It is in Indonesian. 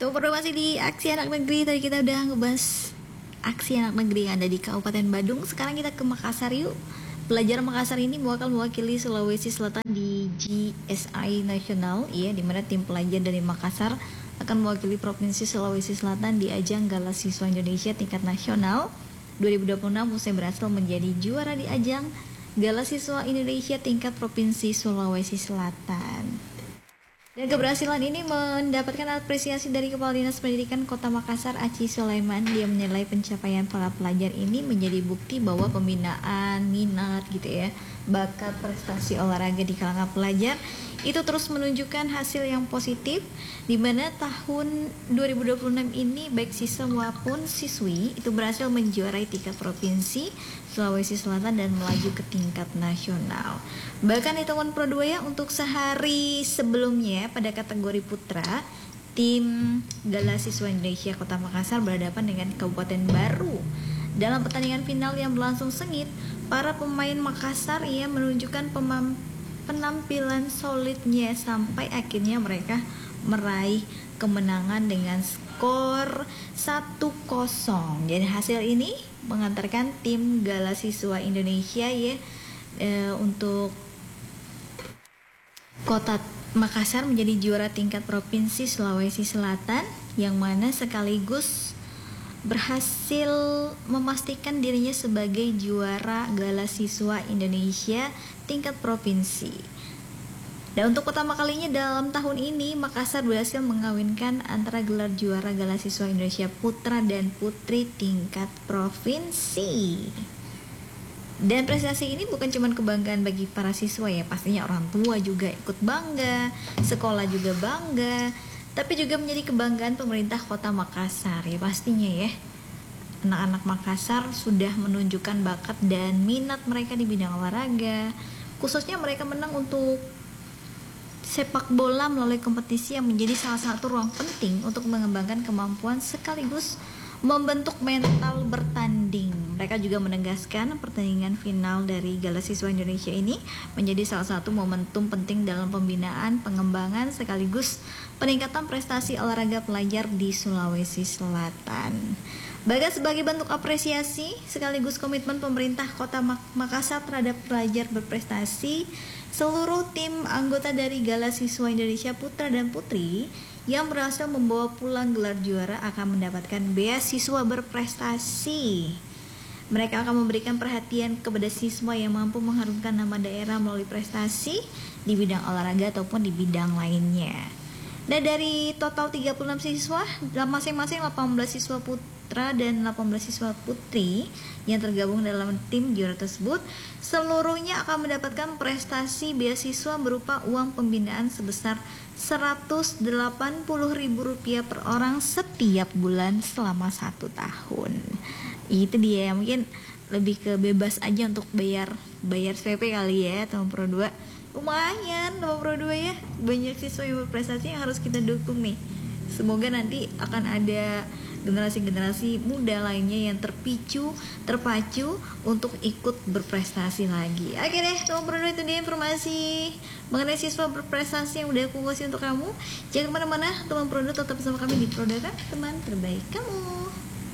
Tuh perlu masih di aksi anak negeri. Tadi kita udah ngebahas aksi anak negeri yang ada di Kabupaten Badung. Sekarang kita ke Makassar yuk. Pelajar Makassar ini bakal mewakili Sulawesi Selatan di GSI Nasional, ya, di mana tim pelajar dari Makassar akan mewakili Provinsi Sulawesi Selatan di ajang Gala Siswa Indonesia tingkat nasional 2026. Usai berhasil menjadi juara di ajang Gala Siswa Indonesia tingkat Provinsi Sulawesi Selatan. Dan keberhasilan ini mendapatkan apresiasi dari Kepala Dinas Pendidikan Kota Makassar, Aci Sulaiman. Dia menilai pencapaian para pelajar ini menjadi bukti bahwa pembinaan minat gitu ya, bakat prestasi olahraga di kalangan pelajar itu terus menunjukkan hasil yang positif, di mana tahun 2026 ini baik siswa maupun siswi itu berhasil menjuarai tingkat provinsi Sulawesi Selatan dan melaju ke tingkat nasional. Bahkan hitungan Pro 2 ya, untuk sehari sebelumnya pada kategori putra, tim Gala Siswa Indonesia Kota Makassar berhadapan dengan Kabupaten Baru. Dalam pertandingan final yang berlangsung sengit, para pemain Makassar menunjukkan penampilan solidnya sampai akhirnya mereka meraih kemenangan dengan skor 1-0. Jadi hasil ini mengantarkan tim Gala Siswa Indonesia untuk Kota Makassar menjadi juara tingkat Provinsi Sulawesi Selatan, yang mana sekaligus berhasil memastikan dirinya sebagai juara Gala Siswa Indonesia tingkat provinsi. Dan untuk pertama kalinya dalam tahun ini, Makassar berhasil mengawinkan antara gelar juara Gala Siswa Indonesia Putra dan Putri tingkat provinsi. Dan prestasi ini bukan cuma kebanggaan bagi para siswa ya, pastinya orang tua juga ikut bangga, sekolah juga bangga, tapi juga menjadi kebanggaan pemerintah Kota Makassar ya pastinya ya. Anak-anak Makassar sudah menunjukkan bakat dan minat mereka di bidang olahraga, khususnya mereka menang untuk sepak bola melalui kompetisi yang menjadi salah satu ruang penting untuk mengembangkan kemampuan sekaligus membentuk mental bertanding. Mereka juga menegaskan pertandingan final dari Gala Siswa Indonesia ini menjadi salah satu momentum penting dalam pembinaan, pengembangan sekaligus peningkatan prestasi olahraga pelajar di Sulawesi Selatan. Bahkan sebagai bentuk apresiasi sekaligus komitmen pemerintah Kota Makassar terhadap pelajar berprestasi, seluruh tim anggota dari Gala Siswa Indonesia Putra dan Putri yang berhasil membawa pulang gelar juara akan mendapatkan beasiswa berprestasi. Mereka akan memberikan perhatian kepada siswa yang mampu mengharumkan nama daerah melalui prestasi di bidang olahraga ataupun di bidang lainnya. Dan dari total 36 siswa, masing-masing 18 siswa putra dan 18 siswa putri yang tergabung dalam tim juara tersebut, seluruhnya akan mendapatkan prestasi beasiswa berupa uang pembinaan sebesar Rp180.000 per orang setiap bulan selama 1 tahun. Itu dia, mungkin lebih ke bebas aja untuk bayar SPP kali ya, teman Pro 2. Lumayan teman Pro 2 ya, banyak siswa yang berprestasi yang harus kita dukung nih. Semoga nanti akan ada generasi-generasi muda lainnya yang terpacu untuk ikut berprestasi lagi. Oke deh, teman Pro 2, itu dia informasi mengenai siswa berprestasi yang udah aku kasih untuk kamu. Jangan kemana-mana, teman Pro 2, tetap bersama kami di Pro 2 kan, teman terbaik kamu.